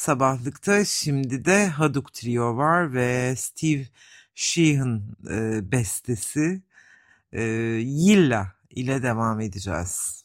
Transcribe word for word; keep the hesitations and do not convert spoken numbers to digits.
sabahlıkta. Şimdi de Haduk Trio var ve Steve Sheehan e, bestesi e, Yilla ile devam edeceğiz.